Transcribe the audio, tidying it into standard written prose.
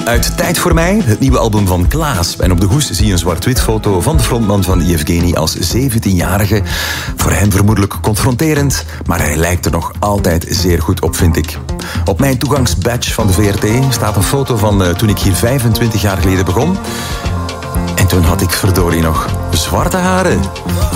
Uit Tijd voor mij, het nieuwe album van Klaas. En op de hoes zie je een zwart-wit foto van de frontman van Yevgeny als 17-jarige. Voor hem vermoedelijk confronterend, maar hij lijkt er nog altijd zeer goed op, vind ik. Op mijn toegangsbadge van de VRT staat een foto van toen ik hier 25 jaar geleden begon. En toen had ik verdorie nog zwarte haren.